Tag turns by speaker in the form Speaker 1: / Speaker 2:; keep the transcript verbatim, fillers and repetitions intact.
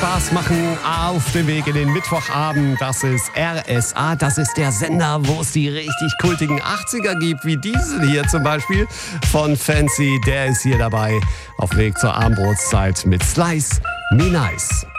Speaker 1: Spaß machen auf dem Weg in den Mittwochabend. Das ist R S A, das ist der Sender, wo es die richtig kultigen achtziger gibt, wie diesen hier zum Beispiel von Fancy. Der ist hier dabei auf dem Weg zur Abendbrotzeit mit Slice Me Nice.